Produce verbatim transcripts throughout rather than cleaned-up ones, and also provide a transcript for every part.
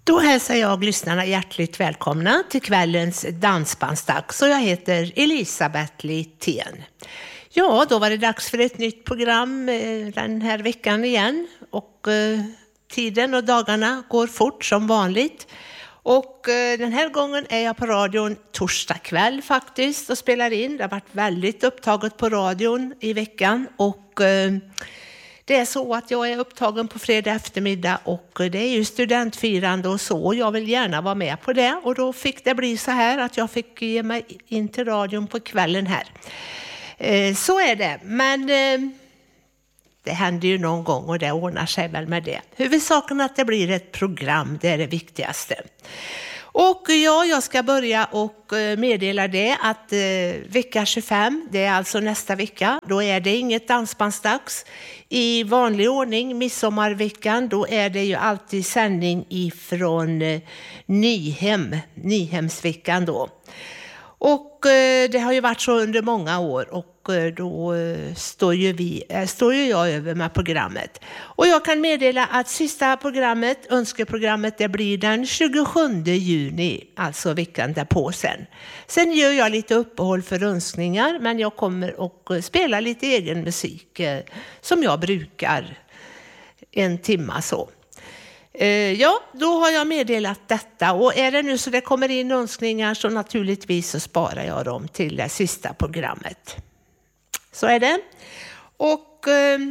Då hälsar jag lyssnarna hjärtligt välkomna till kvällens dansbandsdags. Så jag heter Elisabeth Littén. Ja, då var det dags för ett nytt program den här veckan igen. Och eh, tiden och dagarna går fort som vanligt. Och eh, den här gången är jag på radion torsdag kväll faktiskt och spelar in. Det har varit väldigt upptaget på radion i veckan och... Eh, Det är så att jag är upptagen på fredag eftermiddag och det är ju studentfirande och så. Jag vill gärna vara med på det och då fick det bli så här att jag fick ge mig in till radion på kvällen här. Så är det, men det händer ju någon gång och det ordnar sig väl med det. Huvudsaken att det blir ett program, det är det viktigaste. Och ja, jag ska börja och meddela det att eh, vecka tjugofem, det är alltså nästa vecka, då är det inget dansbandsdags. I vanlig ordning, midsommarveckan, då är det ju alltid sändning ifrån eh, Nyhem, Nyhemsveckan då. Och eh, det har ju varit så under många år och eh, då eh, står, ju vi, eh, står ju jag över med programmet. Och jag kan meddela att sista programmet, önskeprogrammet, det blir den tjugosjunde juni, alltså veckan därpå sen. Sen gör jag lite uppehåll för önskningar, men jag kommer att spela lite egen musik eh, som jag brukar en timma så. Ja, då har jag meddelat detta och är det nu så det kommer in önskningar så naturligtvis så sparar jag dem till det sista programmet. Så är det. Och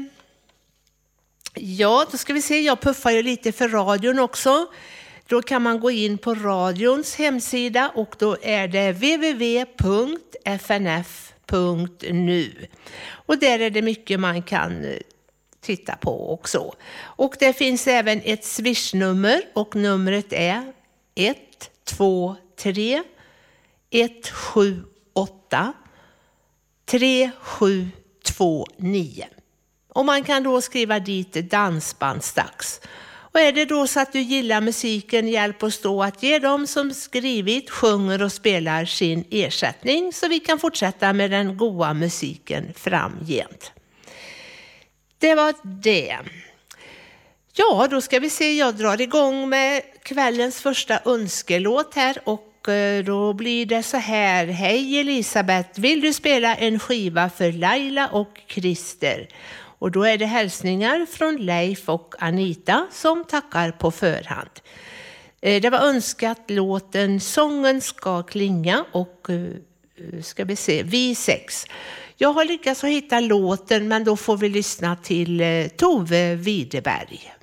ja, då ska vi se, jag puffar ju lite för radion också. Då kan man gå in på radions hemsida och då är det w w w punkt f n f punkt n u och där är det mycket man kan titta på också. Och det finns även ett swishnummer och numret är ett två tre ett sju åtta tre sju två nio. Och man kan då skriva dit dansbandsdags. Och är det då så att du gillar musiken, hjälp oss då att ge dem som skrivit, sjunger och spelar sin ersättning så vi kan fortsätta med den goda musiken framgent. Det var det. Ja, då ska vi se. Jag drar igång med kvällens första önskelåt här. Och då blir det så här. Hej Elisabeth, vill du spela en skiva för Laila och Christer? Och då är det hälsningar från Leif och Anita som tackar på förhand. Det var önskat låten Sången ska klinga och ska vi se, vi sex. Jag har lyckats att hitta låten men då får vi lyssna till Tove Widerberg.